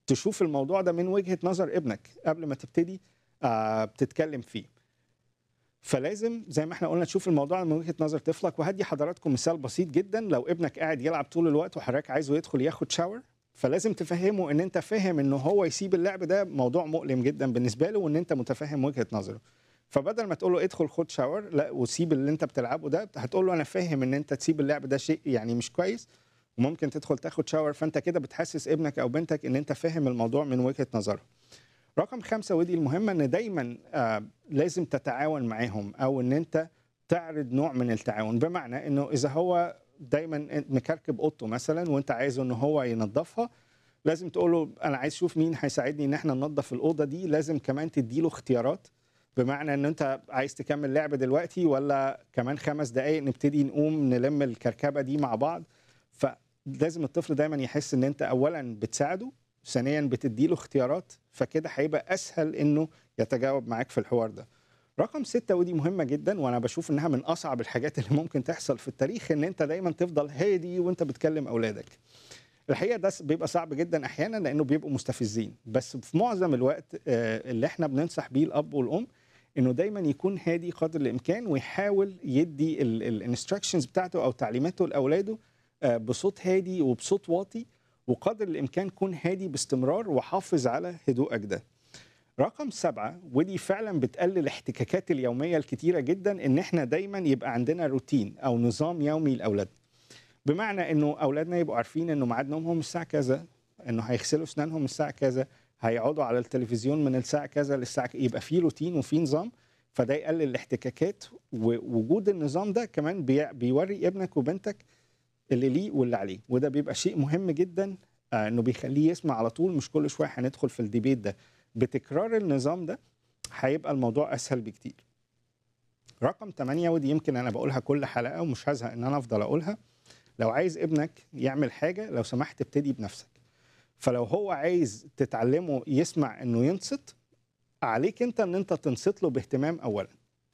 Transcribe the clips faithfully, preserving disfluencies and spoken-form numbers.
تشوف الموضوع ده من وجهة نظر ابنك قبل ما تبتدي آه بتتكلم فيه. فلازم زي ما احنا قلنا تشوف الموضوع من وجهة نظر طفلك. وهدي حضراتكم مثال بسيط جدا. لو ابنك قاعد يلعب طول الوقت وحضرتك عايزه يدخل ياخد شاور، فلازم تفهمه ان انت فاهم ان هو يسيب اللعب ده موضوع مؤلم جدا بالنسبه له، وان انت متفهم وجهة نظره. فبدل ما تقول له ادخل خد شاور لا وسيب اللي انت بتلعبه ده، هتقول له انا فاهم ان انت تسيب اللعب ده شيء يعني مش كويس وممكن تدخل تاخد شاور. فانت كده بتحسس ابنك او بنتك ان انت فاهم الموضوع من وجهة نظره. رقم خمسة ودي المهمة، ان دايما آه لازم تتعاون معاهم، او ان انت تعرض نوع من التعاون. بمعنى انه اذا هو دايما مكركب اوضته مثلا وانت عايزه ان هو ينظفها، لازم تقول له انا عايز اشوف مين هيساعدني ان احنا ننظف الاوضه دي. لازم كمان تدي له اختيارات، بمعنى ان انت عايز تكمل لعب دلوقتي ولا كمان خمس دقائق نبتدي نقوم نلم الكركبه دي مع بعض. فلازم الطفل دايما يحس ان انت اولا بتساعده، ثانيا بتدي له اختيارات، فكده هيبقى اسهل انه يتجاوب معاك في الحوار ده. رقم ستة ودي مهمة جدا، وانا بشوف انها من اصعب الحاجات اللي ممكن تحصل في التاريخ، ان انت دايما تفضل هادي وانت بتكلم اولادك. الحقيقه ده بيبقى صعب جدا احيانا لانه بيبقوا مستفزين، بس في معظم الوقت اللي احنا بننصح بيه الاب والام انه دايما يكون هادي قدر الامكان، ويحاول يدي الانستراكشنز بتاعته او تعليماته لاولاده بصوت هادي وبصوت واطي، وقدر الامكان كون هادي باستمرار وحافظ على هدوءك ده. رقم سبعة ودي فعلا بتقلل الاحتكاكات اليوميه الكتيره جدا، ان احنا دايما يبقى عندنا روتين او نظام يومي لاولادنا. بمعنى انه اولادنا يبقوا عارفين انه ميعاد نومهم الساعه كذا، انه هيغسلوا اسنانهم الساعه كذا، هيقعدوا على التلفزيون من الساعه كذا للساعه كذا. يبقى في روتين وفي نظام، فده يقلل الاحتكاكات. ووجود النظام ده كمان بي بيوري ابنك وبنتك اللي ليه واللي عليه، وده بيبقى شيء مهم جدا. آه انه بيخليه يسمع على طول، مش كل شويه هندخل في الديبيت ده. بتكرار النظام ده هيبقى الموضوع اسهل بكتير. رقم ثمانية ودي يمكن انا بقولها كل حلقه ومش هزهق ان انا افضل اقولها، لو عايز ابنك يعمل حاجة لو سمحت ابتدي بنفسك. فلو هو عايز تتعلمه يسمع انه ينصت، عليك انت ان انت تنصت له باهتمام اولا.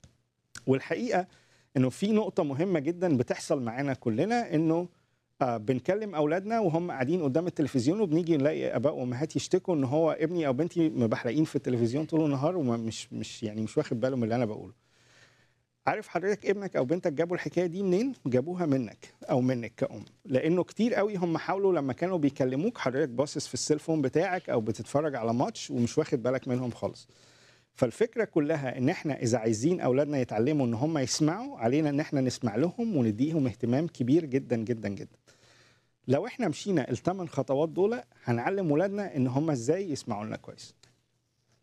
والحقيقة انه في نقطة مهمة جدا بتحصل معانا كلنا، انه آه بنكلم اولادنا وهم قاعدين قدام التلفزيون، وبنيجي نلاقي اباء وامهات يشتكوا ان هو ابني او بنتي مبحلقين في التلفزيون طول النهار ومش مش يعني مش واخد باله من اللي انا بقوله. عارف حضرتك ابنك او بنتك جابوا الحكايه دي منين؟ جابوها منك او منك كأم. لانه كتير قوي هم حاولوا لما كانوا بيكلموك حضرتك باصص في السيلفون بتاعك او بتتفرج على ماتش ومش واخد بالك منهم خالص. فالفكره كلها ان احنا اذا عايزين اولادنا يتعلموا ان هم يسمعوا، علينا ان احنا نسمع لهم ونديهم اهتمام كبير جدا جدا جدا. لو احنا مشينا الثمان خطوات دول هنعلم ولادنا ان هم ازاي يسمعوا لنا كويس.